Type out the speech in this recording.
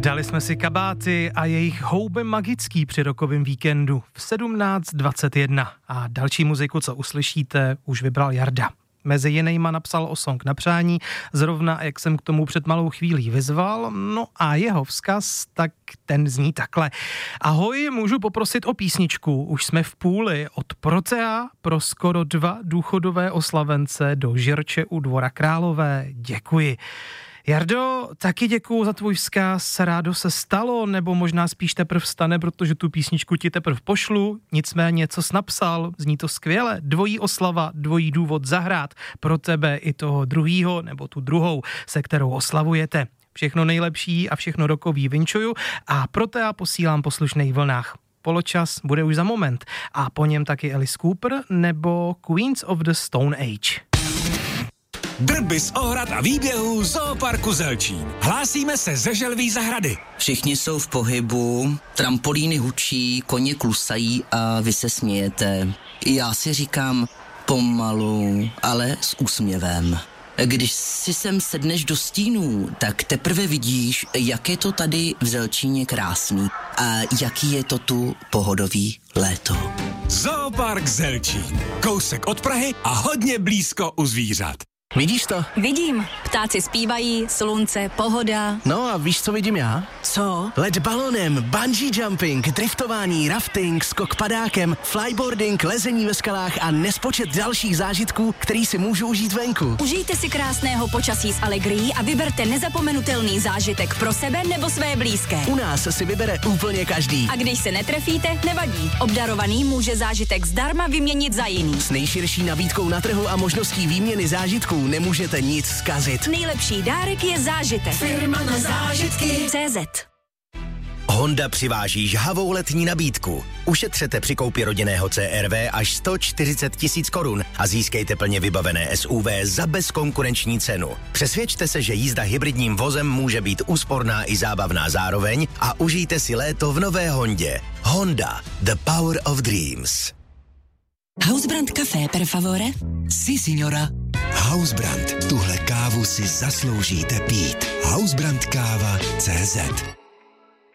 Dali jsme si kabáty a jejich hoube magický při rokovém víkendu v 17:21 a další muziku, co uslyšíte, už vybral Jarda. Mezi jinejma napsal o song na přání, zrovna jak jsem k tomu před malou chvílí vyzval, no a jeho vzkaz, tak ten zní takhle. Ahoj, můžu poprosit o písničku, už jsme v půli, od Protea pro skoro 2 důchodové oslavence do Žirče u Dvora Králové, děkuji. Jardo, taky děkuju za tvůj vzkaz, rádo se stalo, nebo možná spíš teprv stane, protože tu písničku ti teprv pošlu, nicméně co jsi napsal, zní to skvěle, dvojí oslava, dvojí důvod zahrát pro tebe i toho druhýho, nebo tu druhou, se kterou oslavujete. Všechno nejlepší a všechno rokový vinčuju a proto já posílám po slušných vlnách. Poločas bude už za moment a po něm taky Alice Cooper nebo Queens of the Stone Age. Drby z ohrad a výběhů Zooparku Zelčín. Hlásíme se ze Želví zahrady. Všichni jsou v pohybu, trampolíny hučí, koně klusají a vy se smějete. Já si říkám pomalu, ale s úsměvem. Když si sem sedneš do stínů, tak teprve vidíš, jak je to tady v Zelčíně krásný a jaký je to tu pohodový léto. Zoopark Zelčín. Kousek od Prahy a hodně blízko u zvířat. Vidíš to? Vidím. Ptáci zpívají, slunce, pohoda. No a víš, co vidím já? Co? Let balonem, bungee jumping, driftování, rafting, skok padákem, flyboarding, lezení ve skalách a nespočet dalších zážitků, který si můžu užít venku. Užijte si krásného počasí s Allegrií a vyberte nezapomenutelný zážitek pro sebe nebo své blízké. U nás si vybere úplně každý. A když se netrefíte, nevadí. Obdarovaný může zážitek zdarma vyměnit za jiný. S nejširší nabídkou na trhu a možností výměny zážitků nemůžete nic zkazit. Nejlepší dárek je zážitek. Firma na zážitky. CZ. Honda přiváží žhavou letní nabídku. Ušetřete při koupi rodinného CR-V až 140 000 korun a získejte plně vybavené SUV za bezkonkurenční cenu. Přesvědčte se, že jízda hybridním vozem může být úsporná i zábavná zároveň a užijte si léto v nové Hondě. Honda, the power of dreams. Hausbrand Café, per favore? Si, signora. Hausbrand. Tuhle kávu si zasloužíte pít. Hausbrand káva CZ.